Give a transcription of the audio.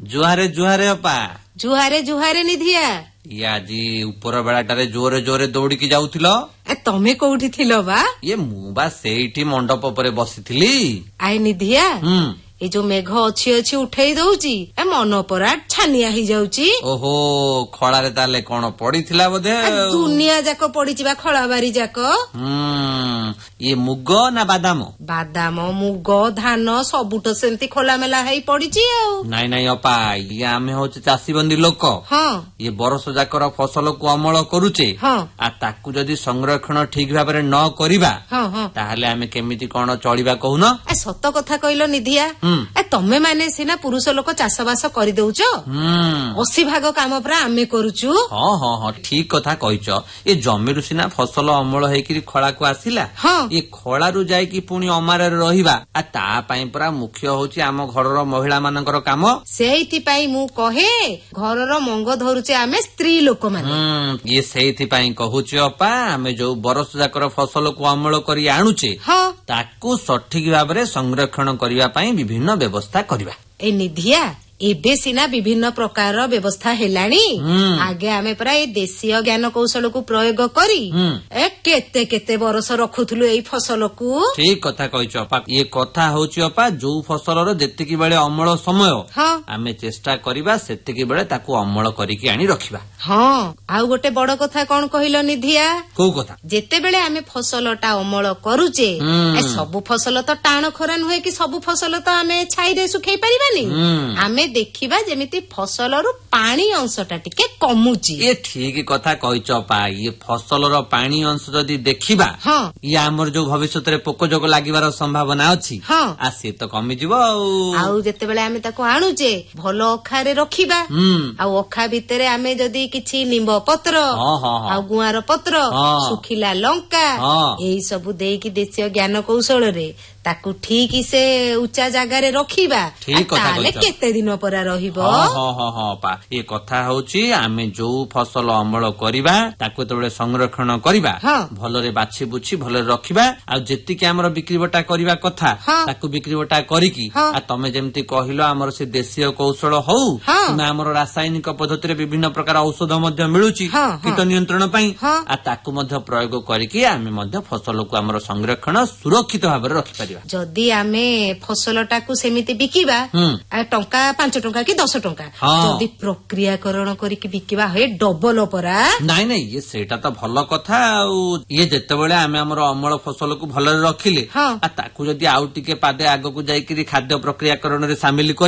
जुहारे जुहारे अपा जुहारे जुहारे निधिया ये आजी ऊपर बेलाटारे जोरे जोरे दौड़िकी जाउथिल तमे कोउठी थिलो बा ये मु बा सेठी मंडप परे बसिथिली आए निधिया ए जो मेघ अच्छी अच्छी उठेई दउची ए मन परा छानिया ही जाउची ओहो खळारे ताले कोन पडिथिला बोधे दुनिया जाको पडिची बा खळाबारी जाको ये मुग ना बादाम बादाम मुग धान सबुट सेमती खोला मेला हेई पडिची आ नाई नाई अपा ये आमे होचे चासी बंदी लोक ये बरस जाकर फसल को अमल करूचे आ ताकू जदी संरक्षण ठीक भाबरे न करिबा ताहाले आमे केमिति कोन चलिबा कहून ए सत कथा कहिलो निधिया तमे माने सिना पुरुष लोक चाषबास कर दउच 80 भाग काम परा आमे करूचु हाँ ठीक कथा कहिच ये जमीरु सिना फसल अमल हेकिरी खळा को आसिला ये खळारू जाय की पुनी अमारे रहिबा आ ता पई परा मुख्य होची आम घरर महिला मानकर काम सेहिति पई मु कहे घरर मंग धरुचे आमे स्त्री लोक माने ये सेहिति पई कहूची अपा आमे जो बरस जाकर फसल को अमल करी आनुचे ताकू सठिक भाबरे संरक्षण करिवा पई विभिन्न व्यवस्था करिवा ए निधिया एबे सिना विभिन्न प्रकार व्यवस्था हेलानी आगे आमे परा ए देशीय ज्ञान कौशल को प्रयोग करी ए केते केते बरस रखुथलु एई फसल को ठीक कथा कहिच अपा ये कथा होची अपा जो फसलर जेतिकी बेले अमल समय आमे चेष्टा करिबा सेतिकी बेले ताकू अमल करिकी आनी रखिबा आउ गोटे बड़ कथा कोन कहिलो निधिया को कथा जेते बेले आमे फसलटा अमल करूचे ए सब फसल तो टाण खरा नहे कि सब फसल तो आमे छाई रे सुखै परिबानी आमे देखिबा जेमिति फसलरु पानी अंशटा टिके कमुची ये ठीक कथा कहिच पा ये फसलर पानी अंश जदी देखिबा ये हमर जो भविष्यत रे पोक जोग लागिबार संभावना अछि आ से तो कमी जिवो आउ जेते बेले आमे ताको आनुचे भलो अखा रे रखिबा आ अखा भितरे आमे जदी किछि निंब पत्र आ गुआर पत्र सुखिला लंका एई सब देकी देशीय ज्ञान कौशल रे ताकू ठीक से उच्चा जगह रे रखिबा ताले केते दिन परा रहिबो पा ये कथा होची आमे जो फसल अमल करिबा ताकू तबे संरक्षण करिबा भलो रे बाछि बुछि भलो रखिबा आ जेति के हमर बिक्री बटा करिबा कथा ताकू बिक्री बटा करिकी आ तमे जेमति कहिलो हमर से देशीय कौशल हौ ना हमर रासायनिक पद्धति रे विभिन्न प्रकार औषध मध्ये मिलुची कीट नियंत्रण पई आ ताकू मध्ये प्रयोग करिकी आमे मध्ये फसल को हमर संरक्षण सुरक्षित भाबरे रखि जदि आमे फसलटा को सेमिति बिकिबा टंका 5 टंका कि 10 टंका जदि प्रक्रियाकरण करिक बिकिबा हे डबल परा नहीं ये सेटा तो भलो कथा ये जेते बेले आमे हमर अमल फसल को भलो रखिले आ ताकू जदि आउ टिके पादे आगो को जाई कि खाद्य प्रक्रियाकरण रे शामिल